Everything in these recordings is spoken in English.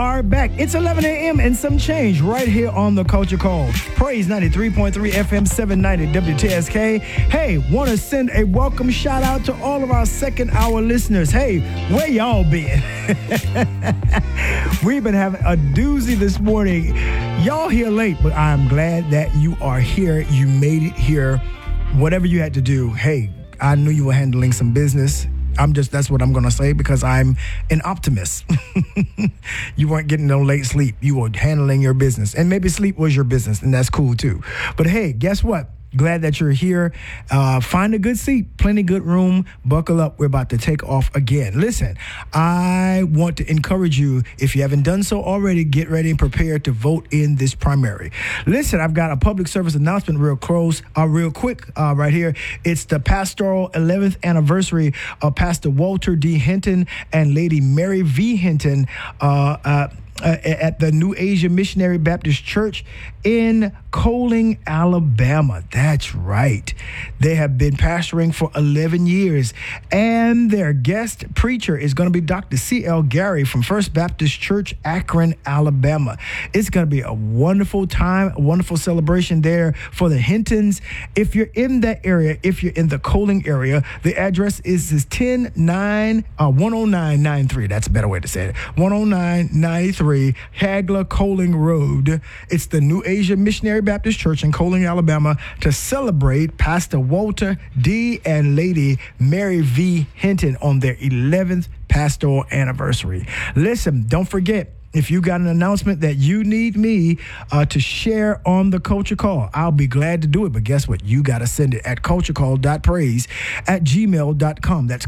Are back. It's 11 a.m. and some change right here on the Culture Call. Praise 93.3 FM 790 WTSK. Hey, want to send a welcome shout out to all of our second hour listeners. Hey, where y'all been? We've been having a doozy this morning. Y'all here late, but I'm glad that you are here. You made it here. Whatever you had to do, hey, I knew you were handling some business. That's what I'm going to say because I'm an optimist. You weren't getting no late sleep. You were handling your business. And maybe sleep was your business, and that's cool too. But hey, guess what? Glad that you're here. Find a good seat, plenty good room. Buckle up. We're about to take off again. Listen, I want to encourage you, if you haven't done so already, get ready and prepare to vote in this primary. Listen, I've got a public service announcement real quick right here. It's the pastoral 11th anniversary of Pastor Walter D. Hinton and Lady Mary V. Hinton at the New Asia Missionary Baptist Church in Coaling, Alabama. That's right. They have been pastoring for 11 years, and their guest preacher is going to be Dr. C.L. Gary from First Baptist Church, Akron, Alabama. It's going to be a wonderful time, a wonderful celebration there for the Hintons. If you're in that area, if you're in the Coaling area, the address is 10993. That's a better way to say it. 10993 Hagler Coaling Road. It's the New Asia Missionary Baptist Church in Coaling, Alabama, to celebrate Pastor Walter D. and Lady Mary V. Hinton on their 11th pastoral anniversary. Listen, don't forget, if you got an announcement that you need me to share on the Culture Call, I'll be glad to do it. But guess what? You got to send it at culturecall.praise@gmail.com. That's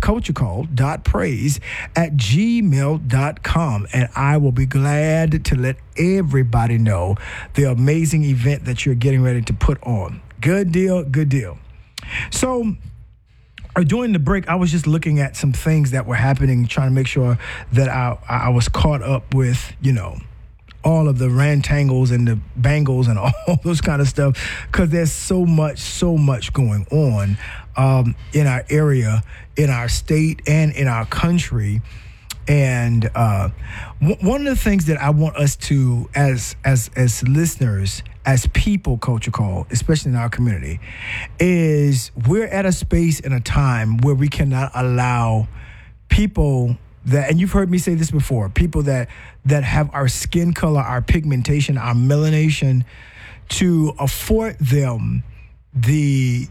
culturecall.praise@gmail.com. And I will be glad to let everybody know the amazing event that you're getting ready to put on. Good deal, good deal. So, during the break, I was just looking at some things that were happening, trying to make sure that I was caught up with, all of the rantangles and the bangles and all those kind of stuff, because there's so much going on in our area, in our state, and in our country. And one of the things that I want us to, as listeners, as people, Culture Call, especially in our community, is we're at a space and a time where we cannot allow people that, and you've heard me say this before, people that have our skin color, our pigmentation, our melanation, to afford them the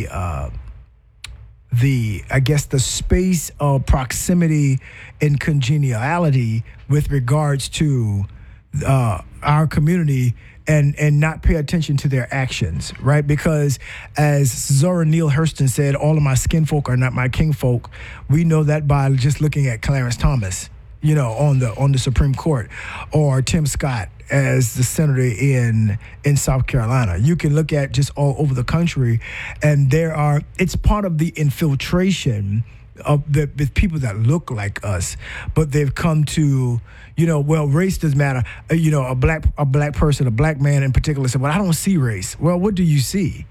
space of proximity and congeniality with regards to our community, and not pay attention to their actions, right? Because as Zora Neale Hurston said, all of my skin folk are not my king folk. We know that by just looking at Clarence Thomas, on the Supreme Court, or Tim Scott as the senator in South Carolina. You can look at just all over the country, and it's part of the infiltration of the people that look like us, but they've come to, race doesn't matter. A black person, a black man in particular said, well, I don't see race. Well, what do you see?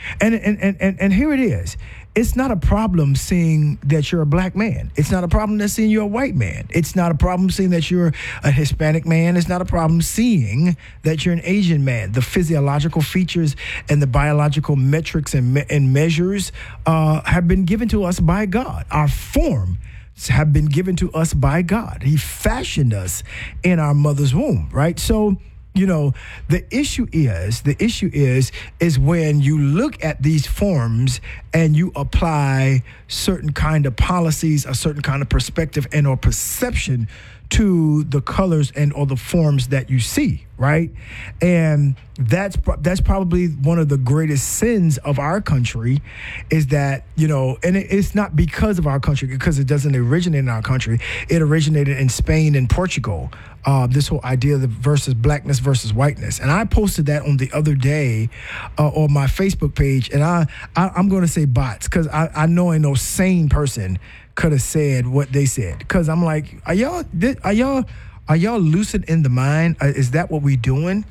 And here it is. It's not a problem seeing that you're a black man. It's not a problem that seeing you're a white man. It's not a problem seeing that you're a Hispanic man. It's not a problem seeing that you're an Asian man. The physiological features and the biological metrics and measures have been given to us by God. Our form have been given to us by God. He fashioned us in our mother's womb, right? So, the issue is when you look at these forms and you apply certain kind of policies, a certain kind of perspective and or perception to the colors and or the forms that you see, right? And that's probably one of the greatest sins of our country, is that, and it's not because of our country, because it doesn't originate in our country. It originated in Spain and Portugal, this whole idea of versus blackness versus whiteness. And I posted that on the other day on my Facebook page, and I'm going to say bots, because I know ain't no sane person could have said what they said, because I'm like, are y'all lucid in the mind? Is that what we doing?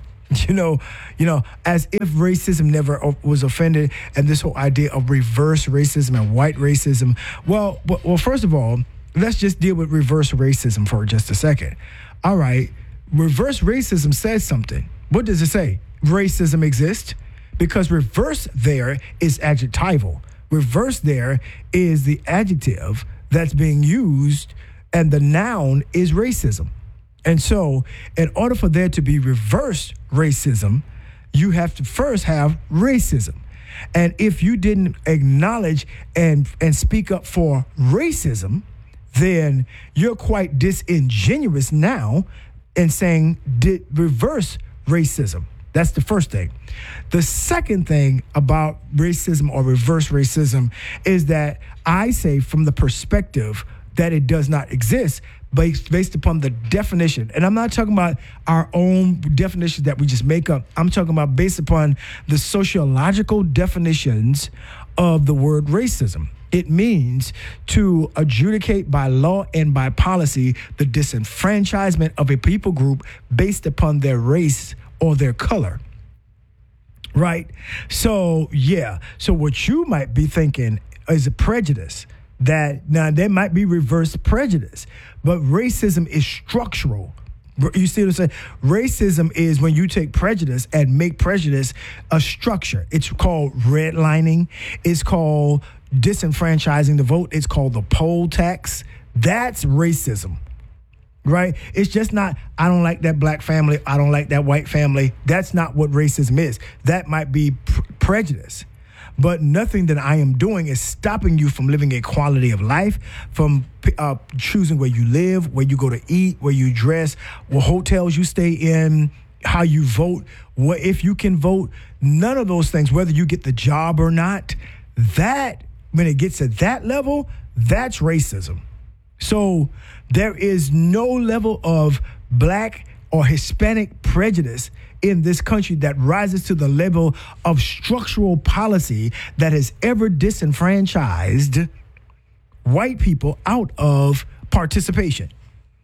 As if racism never was offended, and this whole idea of reverse racism and white racism. Well, first of all, let's just deal with reverse racism for just a second. All right, reverse racism says something. What does it say? Racism exists because reverse there is adjectival. Reverse there is the adjective that's being used, and the noun is racism. And so, in order for there to be reverse racism, you have to first have racism. And if you didn't acknowledge and speak up for racism, then you're quite disingenuous now in saying reverse racism. That's the first thing. The second thing about racism or reverse racism is that I say from the perspective that it does not exist based upon the definition. And I'm not talking about our own definitions that we just make up. I'm talking about based upon the sociological definitions of the word racism. It means to adjudicate by law and by policy the disenfranchisement of a people group based upon their race or their color. Right? So, yeah. So what you might be thinking is a prejudice. That now there might be reverse prejudice, but racism is structural. You see what I'm saying? Racism is when you take prejudice and make prejudice a structure. It's called redlining. It's called disenfranchising the vote. It's called the poll tax. That's racism, right? It's just not, I don't like that black family. I don't like that white family. That's not what racism is. That might be prejudice. But nothing that I am doing is stopping you from living a quality of life, from choosing where you live, where you go to eat, where you dress, what hotels you stay in, how you vote, what if you can vote. None of those things, whether you get the job or not, that, when it gets at that level, that's racism. So there is no level of black or Hispanic prejudice in this country that rises to the level of structural policy that has ever disenfranchised white people out of participation.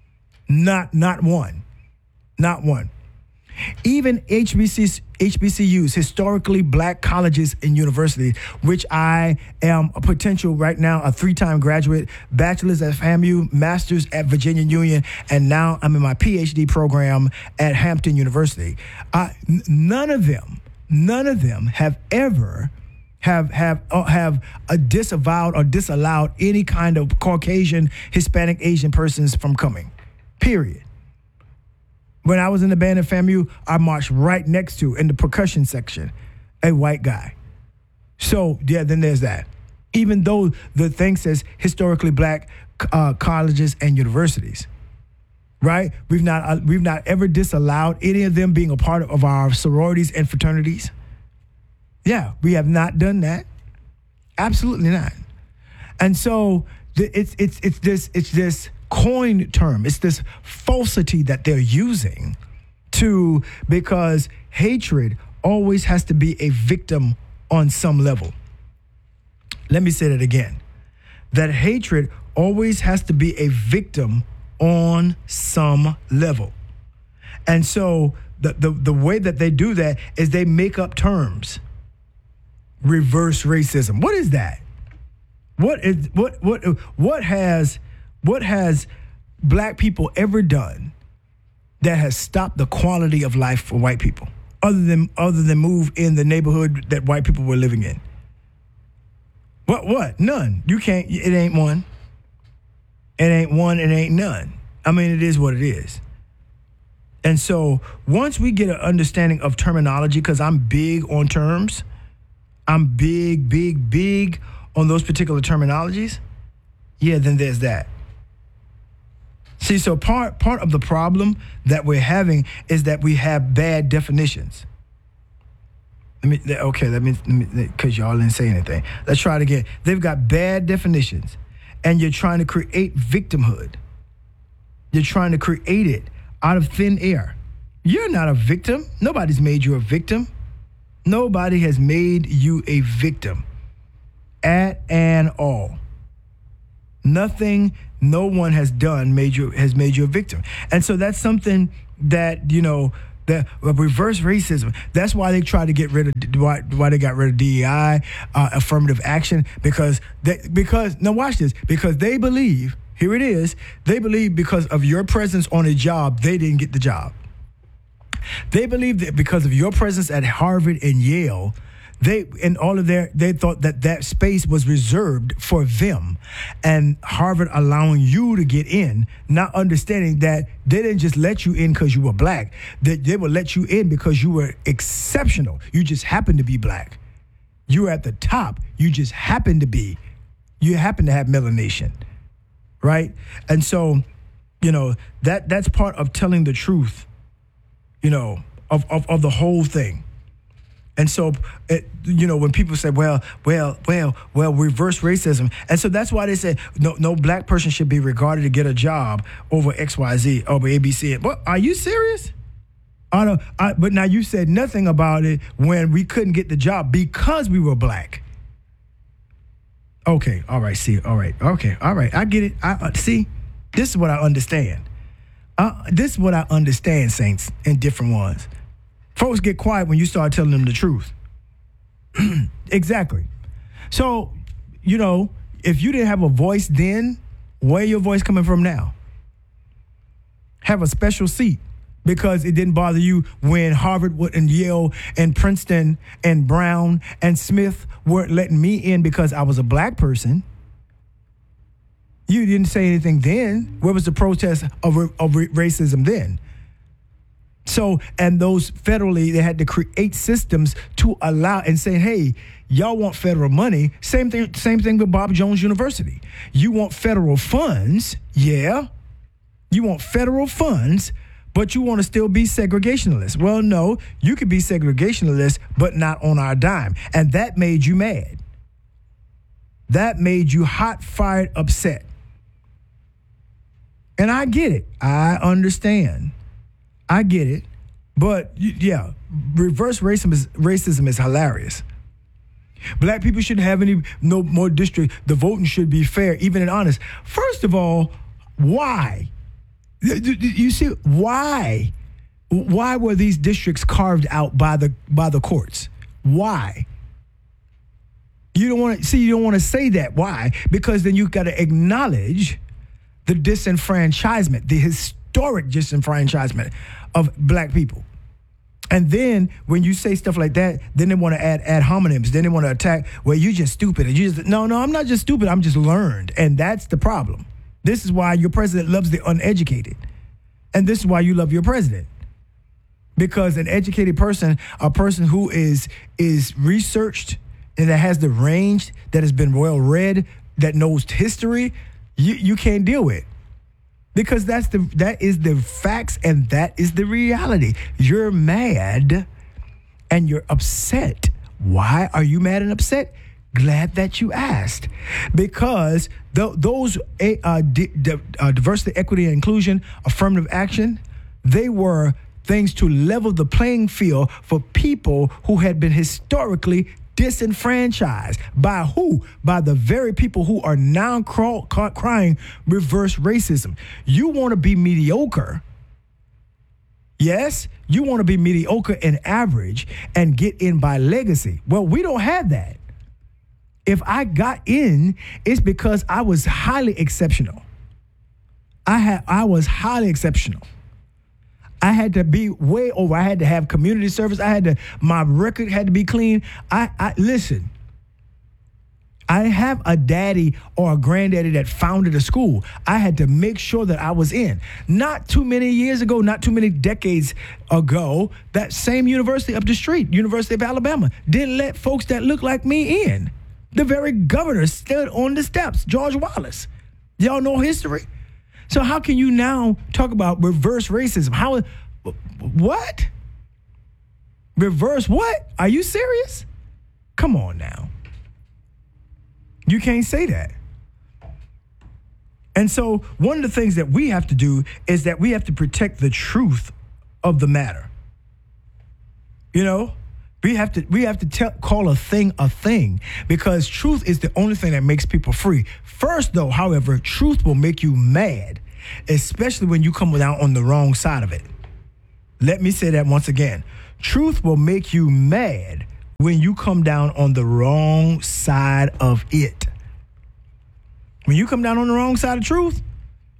Not one. Not one. Even HBCUs, historically black colleges and universities, which I am a potential right now, a 3-time graduate, bachelor's at FAMU, master's at Virginia Union, and now I'm in my PhD program at Hampton University. None of them have ever disavowed or disallowed any kind of Caucasian, Hispanic, Asian persons from coming, period. When I was in the band at FAMU, I marched right next to, in the percussion section, a white guy. So, yeah, then there's that. Even though the thing says historically black colleges and universities, right? We've not ever disallowed any of them being a part of our sororities and fraternities. Yeah, we have not done that. Absolutely not. And so it's this coin term. It's this falsity that they're using because hatred always has to be a victim on some level. Let me say that again. That hatred always has to be a victim on some level. And so the way that they do that is they make up terms. Reverse racism. What is that? What has black people ever done that has stopped the quality of life for white people, other than move in the neighborhood that white people were living in? What? None. You can't. It ain't one. It ain't one. It ain't none. I mean, it is what it is. And so once we get an understanding of terminology, because I'm big on terms, I'm big on those particular terminologies. Yeah, then there's that. See, so part of the problem that we're having is that we have bad definitions. Let me, because y'all didn't say anything. Let's try it again. They've got bad definitions, and you're trying to create victimhood. You're trying to create it out of thin air. You're not a victim. Nobody's made you a victim. Nobody has made you a victim at and all. Nothing, no one has done has made you a victim. And so that's something that, that reverse racism. That's why they tried to get rid of, why they got rid of DEI, affirmative action, because now watch this, because they believe Here it is. They believe because of your presence on a job, they didn't get the job. They believe that because of your presence at Harvard and Yale, they thought that space was reserved for them, and Harvard allowing you to get in, not understanding that they didn't just let you in because you were black. They would let you in because you were exceptional. You just happened to be black. You were at the top. You just happened to be. You happen to have melanation, right? And so, that's part of telling the truth, of the whole thing. And so, when people say, well, reverse racism. And so that's why they say no black person should be regarded to get a job over XYZ, over ABC. What, are you serious? But now you said nothing about it when we couldn't get the job because we were black. Okay, all right, see, all right, okay, all right, I get it. See, this is what I understand. This is what I understand, saints, and different ones. Folks get quiet when you start telling them the truth. Exactly. So, if you didn't have a voice then, where your voice coming from now? Have a special seat because it didn't bother you when Harvard and Yale and Princeton and Brown and Smith weren't letting me in because I was a black person. You didn't say anything then. Where was the protest of racism then? So, and those federally, they had to create systems to allow and say, hey, y'all want federal money. Same thing with Bob Jones University. You want federal funds, yeah. You want federal funds, but you want to still be segregationalist. Well, no, you could be segregationalist, but not on our dime. And that made you mad. That made you hot, fired, upset. And I get it. I understand. I get it. But, yeah, reverse racism is hilarious. Black people shouldn't have no more district. The voting should be fair, even and honest. First of all, why? You see, why? Why were these districts carved out by the courts? Why? You don't want to say that. Why? Because then you've got to acknowledge the disenfranchisement, the historic disenfranchisement of black people. And then when you say stuff like that, then they want to add ad hominems. Then they want to attack, well, you're just stupid. And no, I'm not just stupid. I'm just learned. And that's the problem. This is why your president loves the uneducated. And this is why you love your president. Because an educated person, a person who is researched and that has the range, that has been well read, that knows history, you can't deal with. Because that is the facts and that is the reality. You're mad and you're upset. Why are you mad and upset? Glad that you asked. Because those diversity, equity, and inclusion, affirmative action, they were things to level the playing field for people who had been historically disenfranchised. By who? By the very people who are now crying reverse racism. You want to be mediocre. Yes, you want to be mediocre and average and get in by legacy. Well, we don't have that. If I got in, it's because I was highly exceptional. I was highly exceptional. I had to be way over. I had to have community service. My record had to be clean. Listen, I have a daddy or a granddaddy that founded a school. I had to make sure that I was in. Not too many years ago, not too many decades ago, that same university up the street, University of Alabama, didn't let folks that look like me in. The very governor stood on the steps, George Wallace. Y'all know history? So how can you now talk about reverse racism? What? Reverse what? Are you serious? Come on now. You can't say that. And so one of the things that we have to do is that we have to protect the truth of the matter. We have to call a thing because truth is the only thing that makes people free. First, though, however, truth will make you mad, especially when you come down on the wrong side of it. Let me say that once again. Truth will make you mad when you come down on the wrong side of it. When you come down on the wrong side of truth,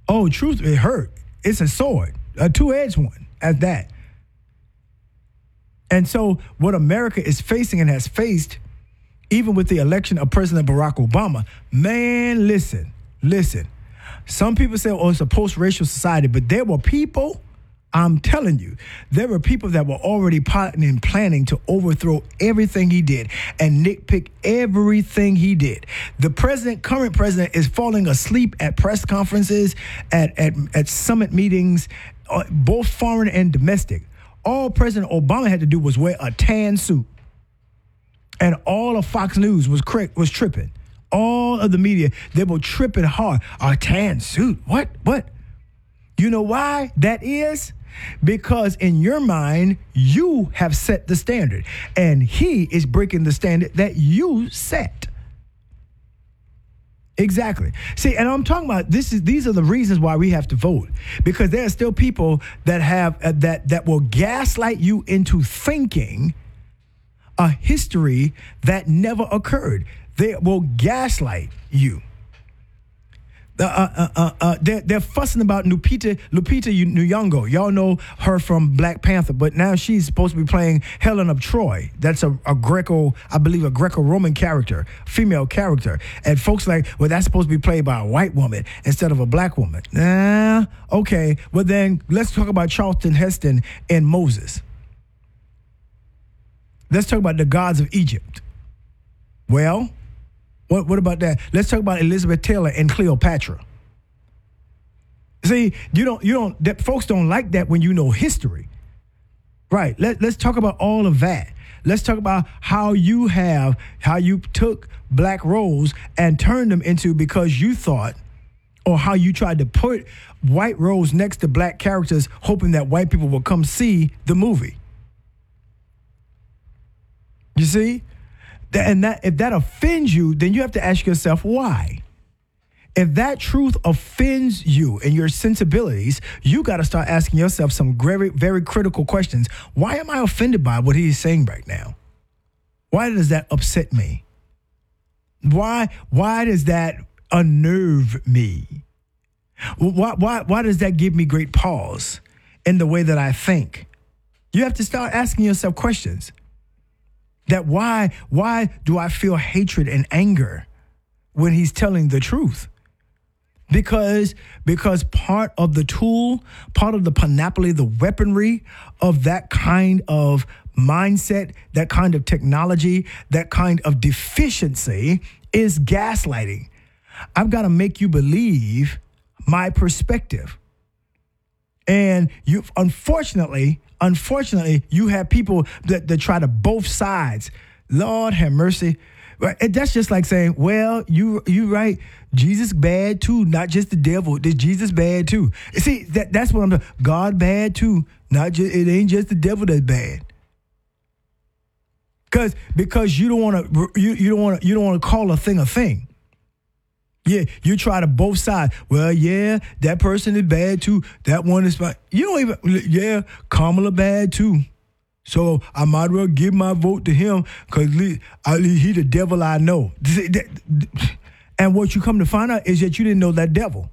Oh, truth, it hurt. It's a sword, a two-edged one at that. And so what America is facing and has faced, even with the election of President Barack Obama, man, listen. Some people say, oh, it's a post-racial society, but there were people, I'm telling you, there were people that were already plotting and planning to overthrow everything he did and nitpick everything he did. The current president, is falling asleep at press conferences, at summit meetings, both foreign and domestic. All President Obama had to do was wear a tan suit. And all of Fox News was tripping. All of the media, they were tripping hard. A tan suit? What? You know why that is? Because in your mind, you have set the standard. And he is breaking the standard that you set. Exactly. See, and I'm talking about these are the reasons why we have to vote, because there are still people that have that will gaslight you into thinking a history that never occurred. They will gaslight you. They're fussing about Lupita Nyong'o. Y'all know her from Black Panther, but now she's supposed to be playing Helen of Troy. That's a Greco-Roman character, female character. And folks like, well, that's supposed to be played by a white woman instead of a black woman. Okay. Well, then let's talk about Charlton Heston and Moses. Let's talk about the gods of Egypt. Well, what about that? Let's talk about Elizabeth Taylor and Cleopatra. See, folks don't like that when you know history. Right. Let's talk about all of that. Let's talk about how you took black roles and turned them into, because you thought, or how you tried to put white roles next to black characters, hoping that white people will come see the movie. You see? And that, if that offends you, then you have to ask yourself why. If that truth offends you and your sensibilities, you got to start asking yourself some very, very critical questions. Why am I offended by what he's saying right now? Why does that upset me? Why does that unnerve me? Why does that give me great pause in the way that I think? You have to start asking yourself questions. That why do I feel hatred and anger when he's telling the truth? Because part of the tool, part of the panoply, the weaponry of that kind of mindset, that kind of technology, that kind of deficiency is gaslighting. I've got to make you believe my perspective. And you, unfortunately, you have people that try to both sides. Lord have mercy. That's just like saying, well, you right. Jesus bad too, not just the devil. Jesus bad too. See, that's what I'm doing. God bad too. It ain't just the devil that's bad. Because you don't want to call a thing a thing. Yeah, you try to both sides. Well, yeah, that person is bad too. That one is fine. You don't even, yeah, Kamala bad too. So I might as well give my vote to him because he the devil I know. And what you come to find out is that you didn't know that devil.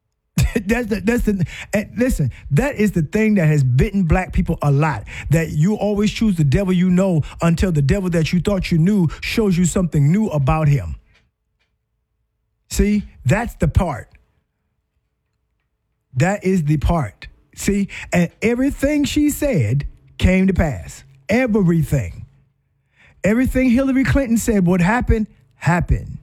Listen, that is the thing that has bitten black people a lot, that you always choose the devil you know until the devil that you thought you knew shows you something new about him. See, that's the part. That is the part. See, and everything she said came to pass. Everything. Everything Hillary Clinton said would happen, happened.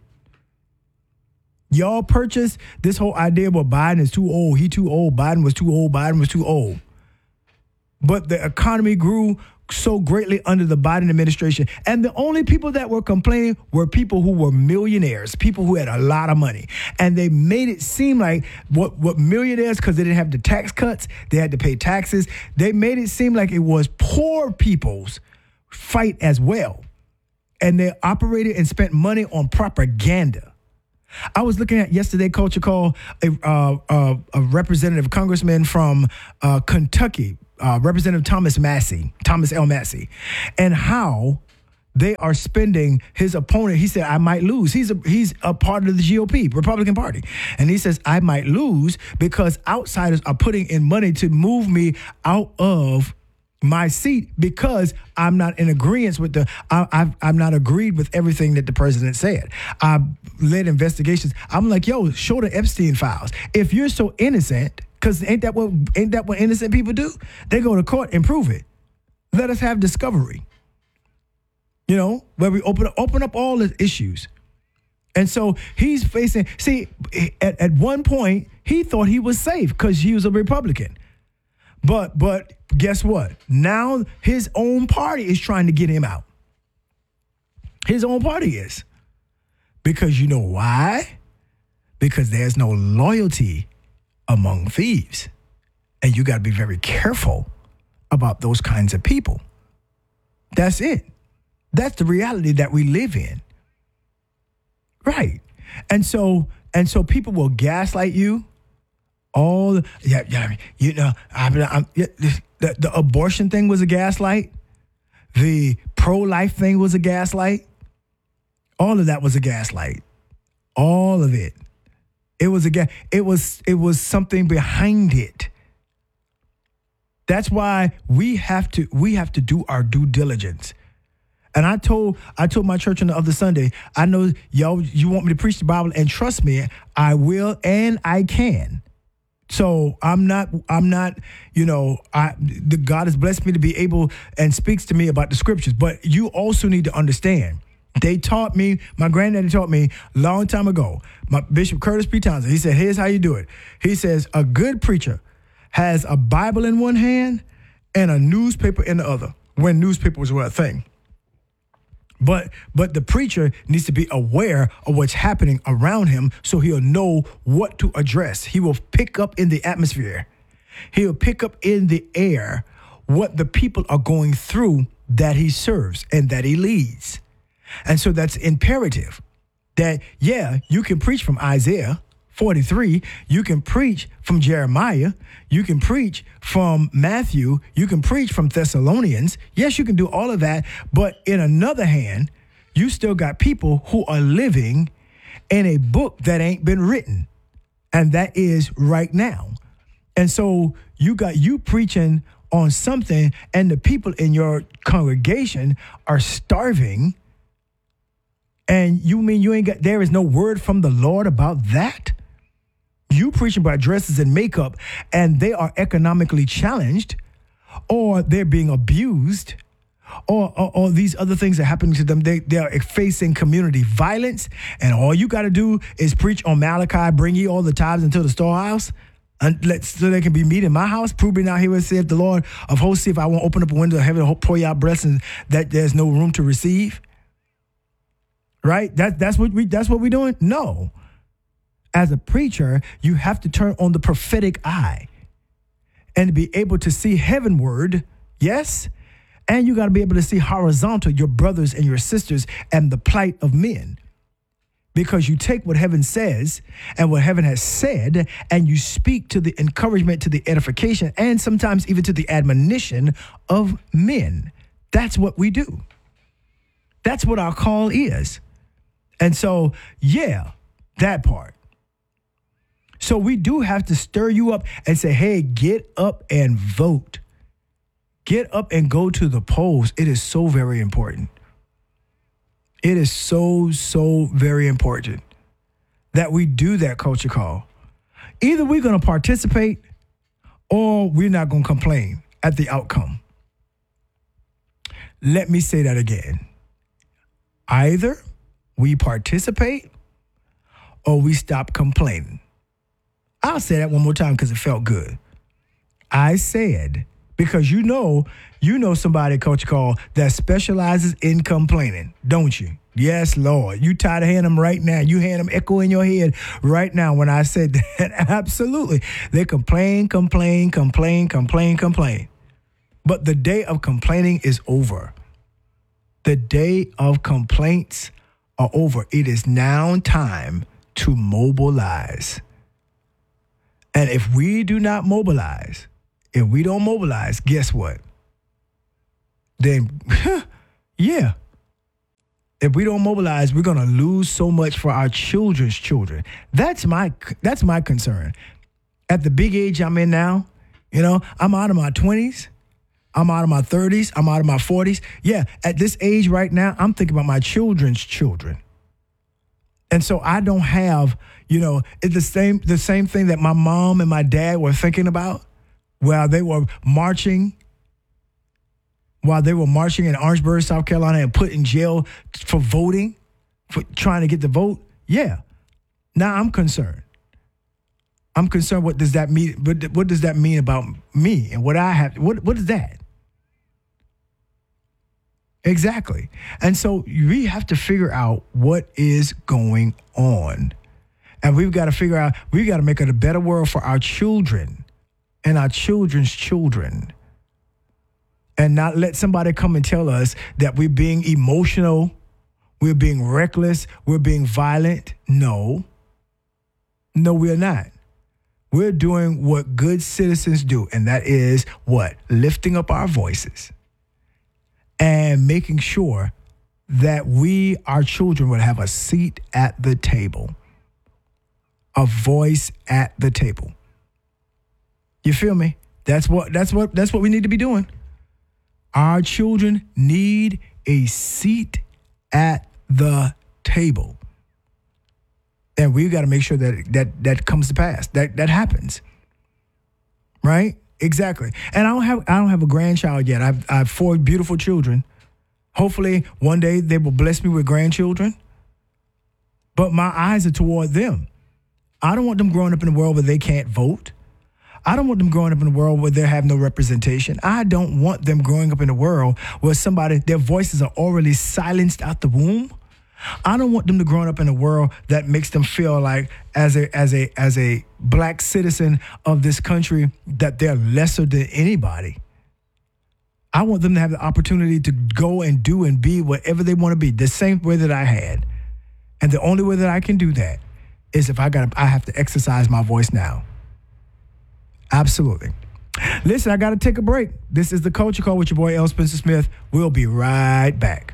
Y'all purchased this whole idea about Biden is too old. He too old. Biden was too old. Biden was too old. But the economy grew so greatly under the Biden administration. And the only people that were complaining were people who were millionaires, people who had a lot of money. And they made it seem like what millionaires, because they didn't have the tax cuts, they had to pay taxes. They made it seem like it was poor people's fight as well. And they operated and spent money on propaganda. I was looking at yesterday, Culture Call, a representative, congressman from Kentucky, Representative Thomas L. Massey, and how they are spending his opponent. He said, I might lose. He's a part of the GOP, Republican Party. And he says, I might lose because outsiders are putting in money to move me out of my seat because I'm not in agreement with I'm not agreed with everything that the president said. I led investigations. I'm like, yo, show the Epstein files. If you're so innocent, because ain't that what innocent people do? They go to court and prove it. Let us have discovery. Where we open up all the issues. And so he's facing, at one point, he thought he was safe because he was a Republican. But guess what? Now his own party is trying to get him out. His own party is. Because you know why? Because there's no loyalty among thieves. And you got to be very careful about those kinds of people. That's it. That's the reality that we live in. Right. And so people will gaslight you. The abortion thing was a gaslight. The pro-life thing was a gaslight. All of that was a gaslight. All of it. It was something behind it. That's why we have to do our due diligence. And I told my church on the other Sunday, I know y'all, you want me to preach the Bible, and trust me, I will and I can. So I'm not, God has blessed me to be able and speaks to me about the scriptures. But you also need to understand, they taught me, my granddaddy taught me a long time ago, my Bishop Curtis P. Townsend, he said, here's how you do it. He says, a good preacher has a Bible in one hand and a newspaper in the other, when newspapers were a thing. But the preacher needs to be aware of what's happening around him so he'll know what to address. He will pick up in the atmosphere. He'll pick up in the air what the people are going through that he serves and that he leads. And so that's imperative that, you can preach from Isaiah 43, you can preach from Jeremiah, you can preach from Matthew, you can preach from Thessalonians. Yes, you can do all of that, but in another hand, you still got people who are living in a book that ain't been written, and that is right now. And so you got you preaching on something, and the people in your congregation are starving, and you mean there is no word from the Lord about that? You preaching about dresses and makeup, and they are economically challenged, or they're being abused, or these other things are happening to them. They are facing community violence, and all you got to do is preach on Malachi, bring ye all the tithes into the storehouse, so they can be meat in my house. Prove me now here, saith the Lord of hosts, see if I won't open up a window of heaven and pour you out blessings that there's no room to receive. Right? That's what we're doing? No. As a preacher, you have to turn on the prophetic eye and be able to see heavenward, yes? And you got to be able to see horizontal, your brothers and your sisters, and the plight of men. Because you take what heaven says and what heaven has said, and you speak to the encouragement, to the edification, and sometimes even to the admonition of men. That's what we do. That's what our call is. And so, that part. So we do have to stir you up and say, hey, get up and vote. Get up and go to the polls. It is so very important. It is so, so very important that we do that culture call. Either we're going to participate or we're not going to complain at the outcome. Let me say that again. Either we participate or we stop complaining. I'll say that one more time because it felt good. I said, because you know somebody, Coach Call, that specializes in complaining, don't you? Yes, Lord. You tired of hearing them right now. You hearing them echo in your head right now when I said that. Absolutely. They complain. But the day of complaining is over. The day of complaints are over. It is now time to mobilize. And if we do not mobilize, if we don't mobilize, guess what? Then, If we don't mobilize, we're going to lose so much for our children's children. That's my concern. At the big age I'm in now, I'm out of my 20s. I'm out of my 30s. I'm out of my 40s. Yeah, at this age right now, I'm thinking about my children's children. And so I don't have, it's the same thing that my mom and my dad were thinking about while they were marching in Orangeburg, South Carolina, and put in jail for voting, for trying to get the vote. Yeah. Now I'm concerned. What does that mean? What does that mean about me and what I have? What is that? Exactly. And so we have to figure out what is going on. And we've got to make it a better world for our children and our children's children. And not let somebody come and tell us that we're being emotional, we're being reckless, we're being violent. No, we're not. We're doing what good citizens do, and that is what? Lifting up our voices and making sure that our children will have a seat at the table, a voice at the table. You feel me? That's what we need to be doing. Our children need a seat at the table. And we've got to make sure that comes to pass. That happens. Right? Exactly. And I don't have a grandchild yet. I have 4 beautiful children. Hopefully one day they will bless me with grandchildren. But my eyes are toward them. I don't want them growing up in a world where they can't vote. I don't want them growing up in a world where they have no representation. I don't want them growing up in a world where their voices are already silenced out the womb. I don't want them to grow up in a world that makes them feel like, as a black citizen of this country, that they're lesser than anybody. I want them to have the opportunity to go and do and be whatever they want to be, the same way that I had. And the only way that I can do that is if I have to exercise my voice now. Absolutely. Listen, I got to take a break. This is The Culture Call with your boy, L. Spencer Smith. We'll be right back.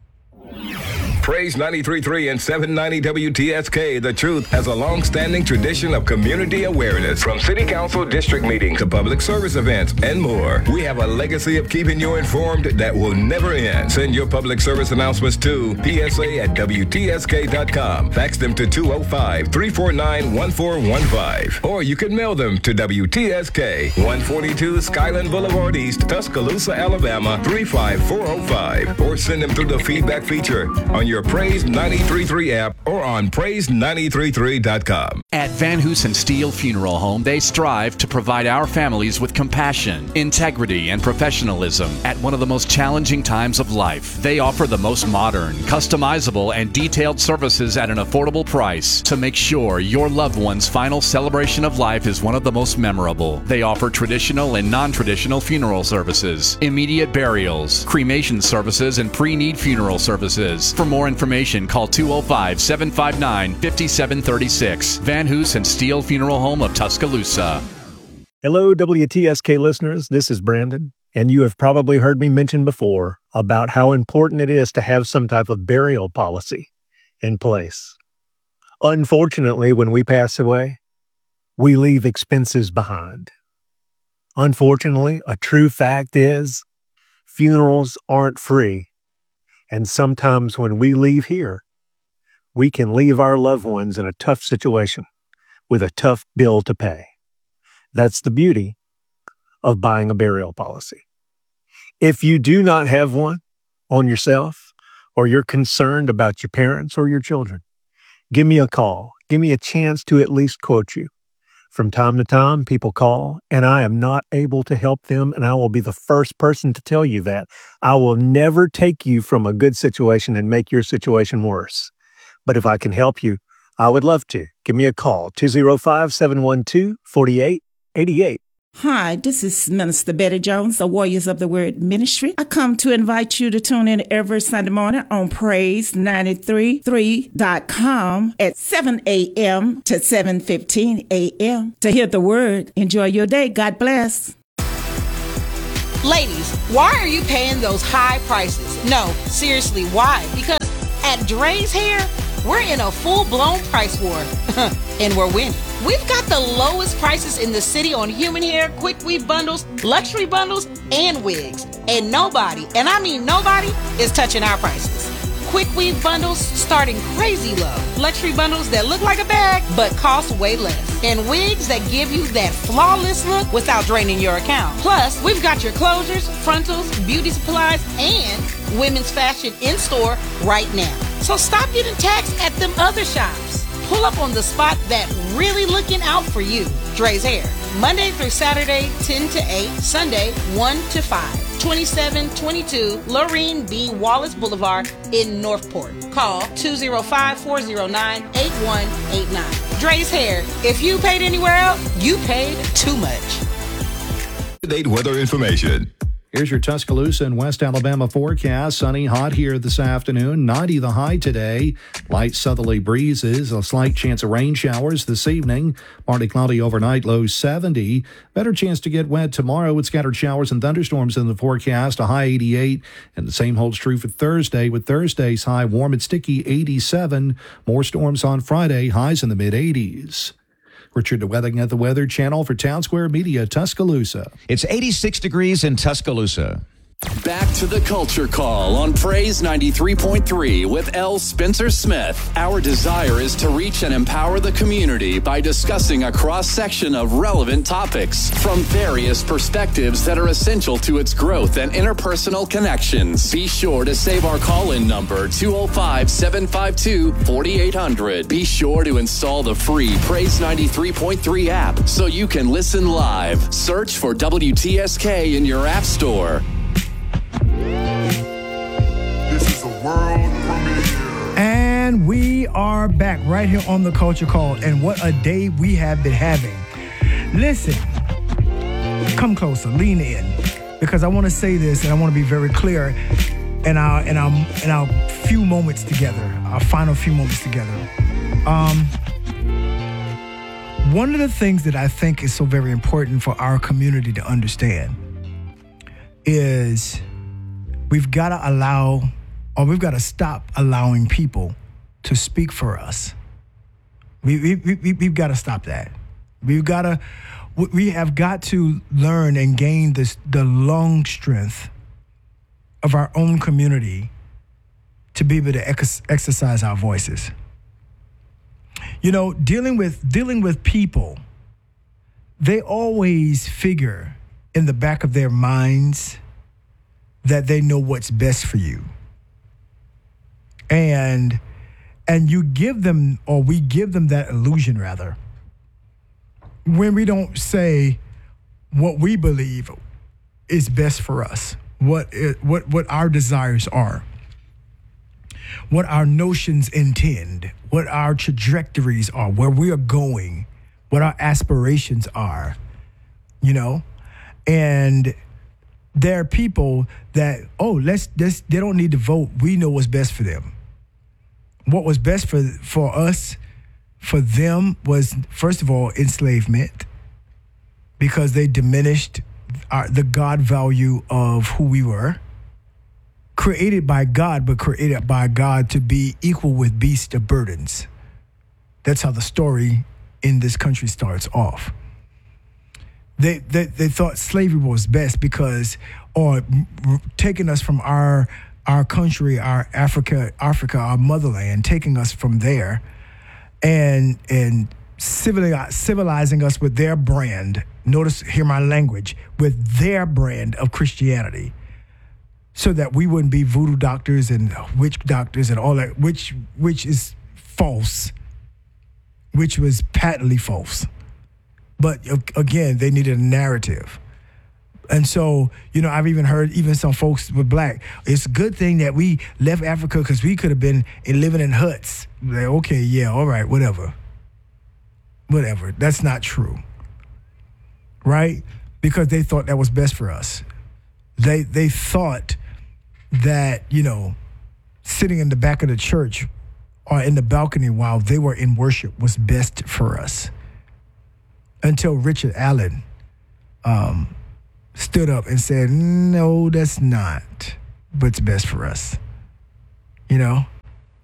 Praise 93.3 and 790 WTSK. The Truth has a long-standing tradition of community awareness, from city council district meetings to public service events and more. We have a legacy of keeping you informed that will never end. Send your public service announcements to psa@wtsk.com. Fax them to 205-349-1415. Or you can mail them to WTSK, 142 Skyland Boulevard East, Tuscaloosa, Alabama, 35405. Or send them through the feedback feature on your Praise 93.3 app or on praise933.com. At Van Hoosen Steel Funeral Home, they strive to provide our families with compassion, integrity, and professionalism at one of the most challenging times of life. They offer the most modern, customizable, and detailed services at an affordable price to make sure your loved one's final celebration of life is one of the most memorable. They offer traditional and non-traditional funeral services, immediate burials, cremation services, and pre-need funeral services. For more information, call 205-759-5736. Van Hoosen Steel Funeral Home of Tuscaloosa. Hello, WTSK listeners. This is Brandon, and you have probably heard me mention before about how important it is to have some type of burial policy in place. Unfortunately, when we pass away, we leave expenses behind. Unfortunately, a true fact is funerals aren't free. And sometimes when we leave here, we can leave our loved ones in a tough situation with a tough bill to pay. That's the beauty of buying a burial policy. If you do not have one on yourself, or you're concerned about your parents or your children, give me a call. Give me a chance to at least quote you. From time to time, people call, and I am not able to help them, and I will be the first person to tell you that. I will never take you from a good situation and make your situation worse. But if I can help you, I would love to. Give me a call, 205-712-4888. Hi, this is Minister Betty Jones, the Warriors of the Word Ministry. I come to invite you to tune in every Sunday morning on praise933.com at 7 a.m. to 7:15 a.m. to hear the word. Enjoy your day. God bless. Ladies, why are you paying those high prices? No, seriously, why? Because At Dre's Hair, we're in a full-blown price war, and we're winning. We've got the lowest prices in the city on human hair, quick weave bundles, luxury bundles, and wigs. And nobody, and I mean nobody, is touching our prices. Quick weave bundles starting crazy low. Luxury bundles that look like a bag, but cost way less. And wigs that give you that flawless look without draining your account. Plus, we've got your closures, frontals, beauty supplies, and women's fashion in store right now. So stop getting taxed at them other shops. Pull up on the spot that really looking out for you. Dre's Hair. Monday through Saturday, 10 to 8. Sunday, 1 to 5. 2722 Lorene B. Wallace Boulevard in Northport. Call 205-409-8189. Dre's Hair. If you paid anywhere else, you paid too much. Date weather information. Here's your Tuscaloosa and West Alabama forecast. Sunny, hot here this afternoon. 90 the high today. Light southerly breezes. A slight chance of rain showers this evening. Partly cloudy overnight. Low 70. Better chance to get wet tomorrow with scattered showers and thunderstorms in the forecast. A high 88. And the same holds true for Thursday, with Thursday's high warm and sticky 87. More storms on Friday. Highs in the mid-80s. Richard DeWething at the Weather Channel for Town Square Media, Tuscaloosa. It's 86 degrees in Tuscaloosa. Back to the Culture Call on Praise 93.3 with L. Spencer Smith. Our desire is to reach and empower the community by discussing a cross-section of relevant topics from various perspectives that are essential to its growth and interpersonal connections. Be sure to save our call-in number, 205-752-4800. Be sure to install the free Praise 93.3 app so you can listen live. Search for WTSK in your app store. This is a world premiere. And we are back right here on the Culture Call. And what a day we have been having. Listen, come closer, lean in, because I want to say this and I want to be very clear in our few moments together, our final few moments together. One of the things that I think is so very important for our community to understand is we've got to stop allowing people to speak for us. We've got to stop that. We have got to learn and gain the lung strength of our own community to be able to exercise our voices. You know, dealing with people, they always figure in the back of their minds that they know what's best for you. And you give them, or we give them that illusion rather, when we don't say what we believe is best for us, what our desires are, what our notions intend, what our trajectories are, where we are going, what our aspirations are, you know? And there are people that, they don't need to vote. We know what's best for them. What was best for us, for them, was, first of all, enslavement, because they diminished the God value of who we were. Created by God, but created by God to be equal with beasts of burdens. That's how the story in this country starts off. They thought slavery was best because, or taking us from our country, our Africa, our motherland, taking us from there, and civilizing us with their brand. Notice, hear my language, with their brand of Christianity, so that we wouldn't be voodoo doctors and witch doctors and all that, which is false, which was patently false. But again, they needed a narrative. And so, you know, I've even heard even some folks with black, it's a good thing that we left Africa because we could have been living in huts. Like, okay, yeah, all right, whatever. That's not true, right? Because they thought that was best for us. They thought that, you know, sitting in the back of the church or in the balcony while they were in worship was best for us. Until Richard Allen stood up and said, no, that's not what's best for us. You know?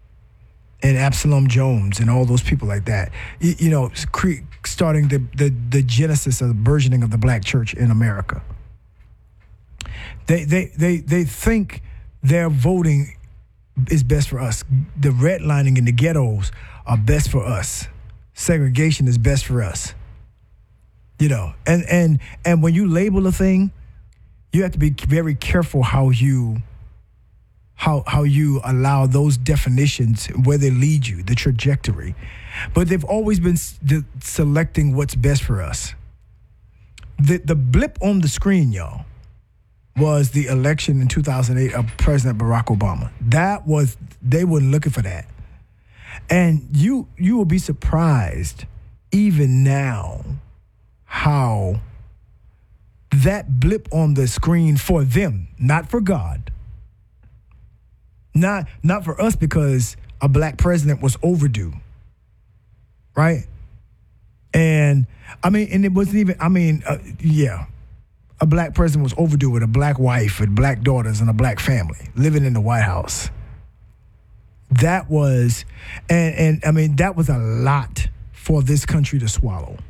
and Absalom Jones and all those people like that, starting the genesis of the burgeoning of the black church in America. They think their voting is best for us. The redlining in the ghettos are best for us. Segregation is best for us. And when you label a thing, you have to be very careful how you allow those definitions, where they lead you, the trajectory. But they've always been selecting what's best for us. The blip on the screen, y'all, was the election in 2008 of President Barack Obama. They weren't looking for that. And you will be surprised even now how that blip on the screen for them, not for God, not for us, because a black president was overdue, right? And it wasn't even, a black president was overdue with a black wife, with black daughters, and a black family living in the White House. That was, that was a lot for this country to swallow.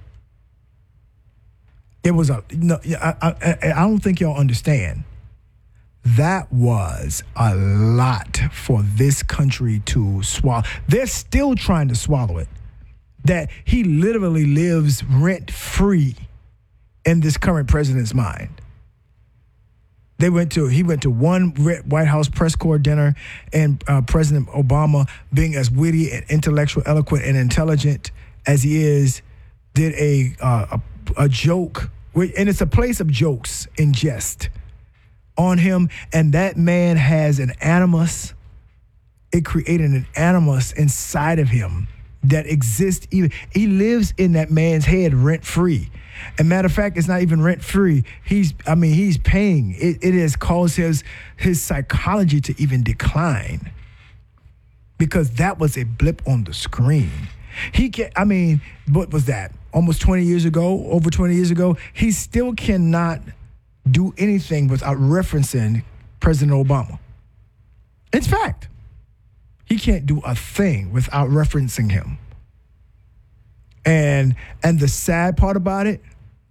It was I don't think y'all understand. That was a lot for this country to swallow. They're still trying to swallow it. That he literally lives rent-free in this current president's mind. He went to one White House press corps dinner, and President Obama, being as witty and intellectual, eloquent, and intelligent as he is, did a joke, and it's a place of jokes and jest on him, and that man has an animus. It created an animus inside of him that exists. He lives in that man's head rent-free. And matter of fact, it's not even rent-free. He's paying. It has caused his psychology to even decline, because that was a blip on the screen. What was that? Almost 20 years ago, over 20 years ago, he still cannot do anything without referencing President Obama. It's fact. He can't do a thing without referencing him. And the sad part about it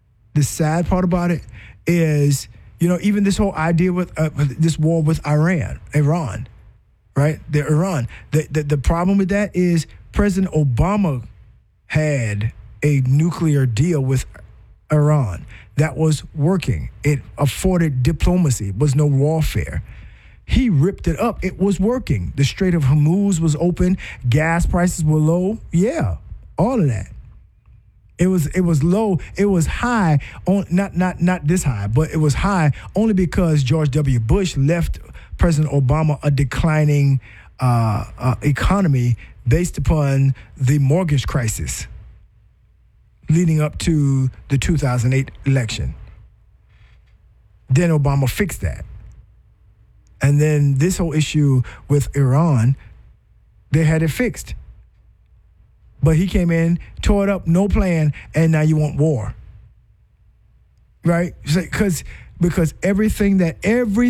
is, even this whole idea with this war with Iran, right? Iran. The problem with that is President Obama had a nuclear deal with Iran that was working. It afforded diplomacy. It was no warfare. He ripped it up. It was working. The Strait of Hormuz was open. Gas prices were low. Yeah, all of that. It was low. It was high. Not this high, but it was high only because George W. Bush left President Obama a declining economy based upon the mortgage crisis leading up to the 2008 election. Then Obama fixed that. And then this whole issue with Iran, they had it fixed. But he came in, tore it up, no plan, and now you want war. Right? Because everything that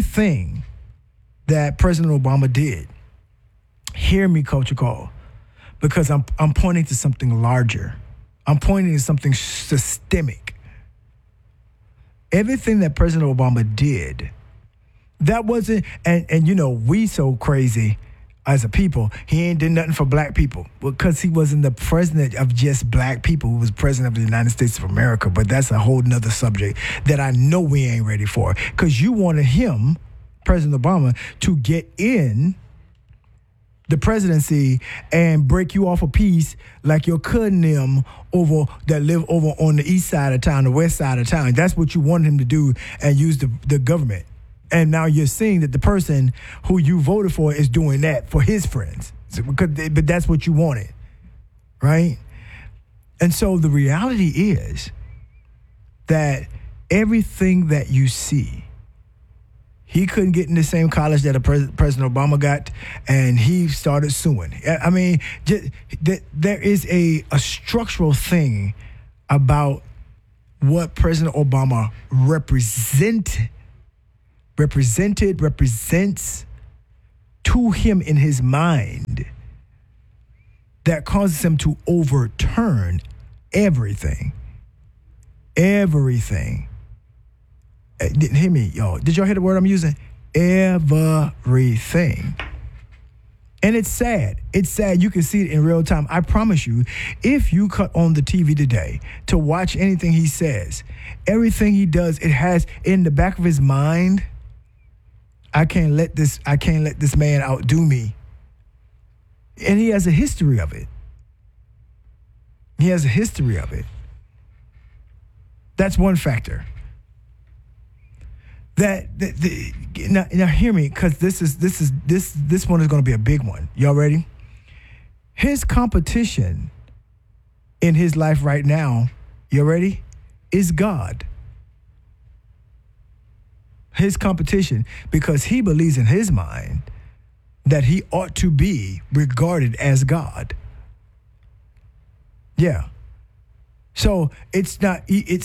President Obama did, hear me, Culture Call, because I'm pointing to something larger. I'm pointing to something systemic. Everything that President Obama did, that wasn't, and we so crazy as a people, he ain't did nothing for black people because he wasn't the president of just black people. He was president of the United States of America, but that's a whole nother subject that I know we ain't ready for, because you wanted him, President Obama, to get in the presidency and break you off a piece like your cousin them that live over on the east side of town, the west side of town. That's what you wanted him to do, and use the government. And now you're seeing that the person who you voted for is doing that for his friends. But that's what you wanted, right? And so the reality is that everything that you see, he couldn't get in the same college that President Obama got, and he started suing. I mean, there is a structural thing about what President Obama represents to him in his mind that causes him to overturn everything. Everything. Hear me, y'all. Did y'all hear the word I'm using? Everything. And it's sad. It's sad. You can see it in real time. I promise you, if you cut on the TV today to watch anything he says, everything he does, it has in the back of his mind, I can't let this man outdo me. And he has a history of it. He has a history of it. That's one factor. Now hear me, because this one is going to be a big one. Y'all ready? His competition in his life right now, you ready? Is God. His competition, because he believes in his mind that he ought to be regarded as God. Yeah. So it's not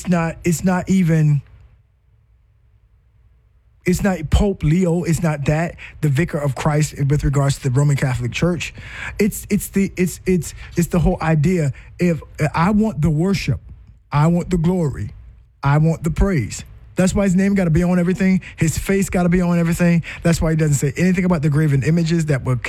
Pope Leo. It's not that, the vicar of Christ with regards to the Roman Catholic Church. It's the whole idea. If I want the worship, I want the glory, I want the praise. That's why his name got to be on everything. His face got to be on everything. That's why he doesn't say anything about the graven images that were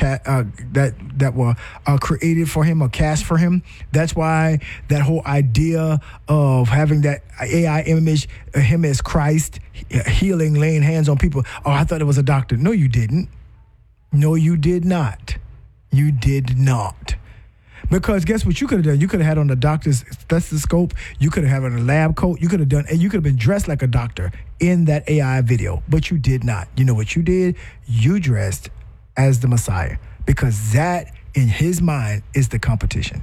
created for him or cast for him. That's why that whole idea of having that AI image, him as Christ, healing, laying hands on people. Oh, I thought it was a doctor. No, you didn't. No, you did not. You did not. Because guess what you could have done? You could have had on the doctor's stethoscope. You could have had on a lab coat. You could have done, and you could have been dressed like a doctor in that AI video. But you did not. You know what you did? You dressed as the Messiah, because that, in his mind, is the competition.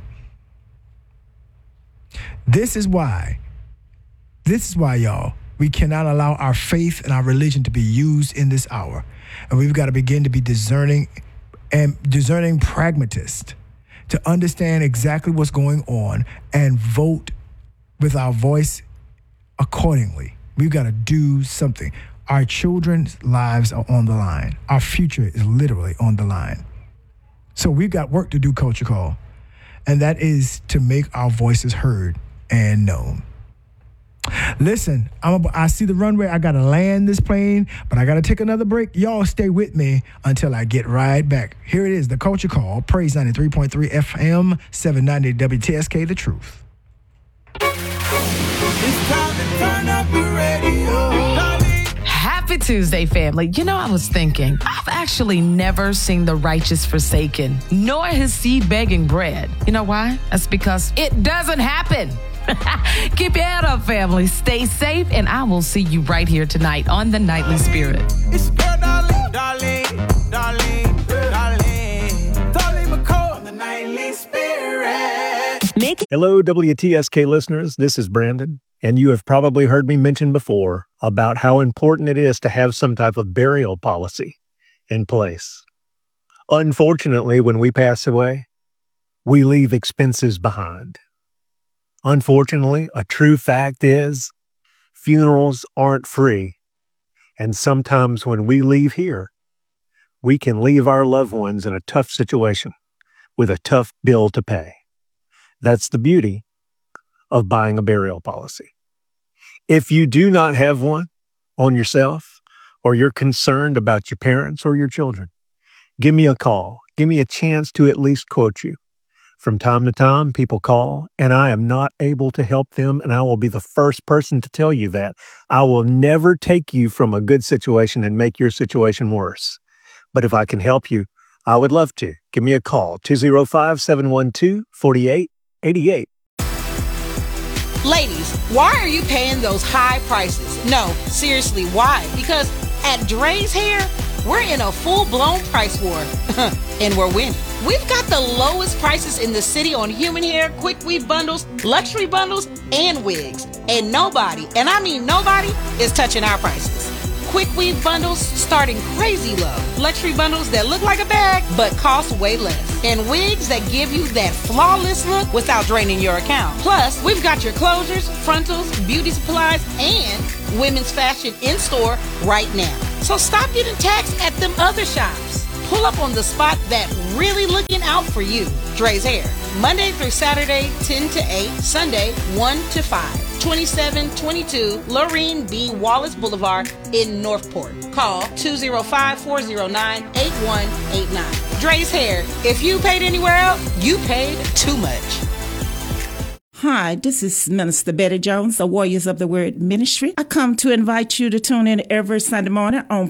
This is why, y'all, we cannot allow our faith and our religion to be used in this hour. And we've got to begin to be discerning pragmatists, to understand exactly what's going on and vote with our voice accordingly. We've got to do something. Our children's lives are on the line. Our future is literally on the line. So we've got work to do, Culture Call, and that is to make our voices heard and known. Listen, I see the runway. I got to land this plane, but I got to take another break. Y'all stay with me until I get right back. Here it is, the Culture Call, Praise 93.3 FM, 790 WTSK, The Truth. It's time to turn up the radio. Happy Tuesday, family. You know, I was thinking, I've actually never seen the righteous forsaken, nor his seed begging bread. You know why? That's because it doesn't happen. Keep your head up, family. Stay safe, and I will see you right here tonight on The Nightly Spirit. It's your girl, Darlene McCall on The Nightly Spirit. Hello, WTSK listeners. This is Brandon, and you have probably heard me mention before about how important it is to have some type of burial policy in place. Unfortunately, when we pass away, we leave expenses behind. Unfortunately, a true fact is funerals aren't free. And sometimes when we leave here, we can leave our loved ones in a tough situation with a tough bill to pay. That's the beauty of buying a burial policy. If you do not have one on yourself, or you're concerned about your parents or your children, give me a call. Give me a chance to at least quote you. From time to time, people call, and I am not able to help them, and I will be the first person to tell you that. I will never take you from a good situation and make your situation worse. But if I can help you, I would love to. Give me a call, 205-712-4888. Ladies, why are you paying those high prices? No, seriously, why? Because at Dre's Hair, we're in a full-blown price war, and we're winning. We've got the lowest prices in the city on human hair, quick weave bundles, luxury bundles, and wigs. And nobody, and I mean nobody, is touching our prices. Quick weave bundles starting crazy low. Luxury bundles that look like a bag, but cost way less. And wigs that give you that flawless look without draining your account. Plus, we've got your closures, frontals, beauty supplies, and women's fashion in store right now. So stop getting taxed at them other shops. pull up on the spot that really looking out for you. Dre's Hair, Monday through Saturday, 10 to 8, Sunday, 1 to 5. 2722 Lorene B. Wallace Boulevard in Northport. Call 205-409-8189. Dre's Hair. If you paid anywhere else, you paid too much. Hi, this is Minister Betty Jones, the Warriors of the Word Ministry. I come to invite you to tune in every Sunday morning on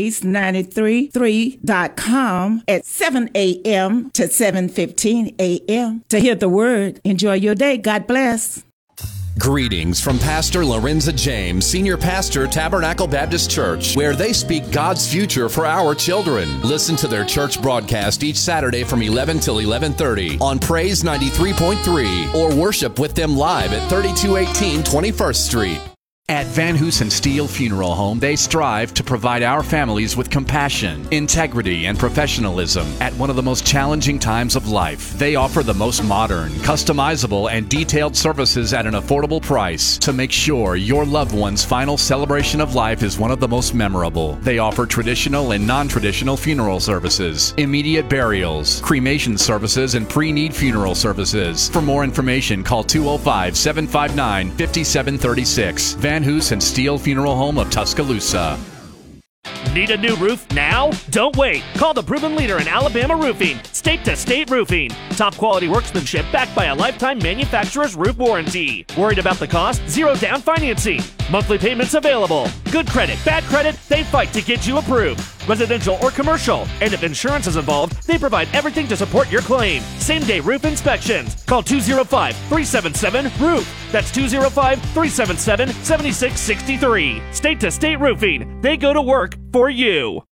Praise933.com at 7 a.m. to 7:15 a.m. to hear the Word. Enjoy your day. God bless. Greetings from Pastor Lorenza James, Senior Pastor, Tabernacle Baptist Church, where they speak God's future for our children. Listen to their church broadcast each Saturday from 11 till 11:30 on Praise 93.3 or worship with them live at 3218 21st Street. At Van Hoosen Steel Funeral Home, they strive to provide our families with compassion, integrity, and professionalism at one of the most challenging times of life. They offer the most modern, customizable, and detailed services at an affordable price to make sure your loved one's final celebration of life is one of the most memorable. They offer traditional and non-traditional funeral services, immediate burials, cremation services, and pre-need funeral services. For more information, call 205-759-5736. Van Hoosen Steel Funeral Home of Tuscaloosa. Need a new roof now? Don't wait. Call the proven leader in Alabama roofing, State to State Roofing. Top quality workmanship backed by a lifetime manufacturer's roof warranty. Worried about the cost? Zero down financing. Monthly payments available. Good credit, bad credit, they fight to get you approved. Residential or commercial. And if insurance is involved, they provide everything to support your claim. Same-day roof inspections. Call 205-377-ROOF. That's 205-377-7663. State to State Roofing. They go to work for you.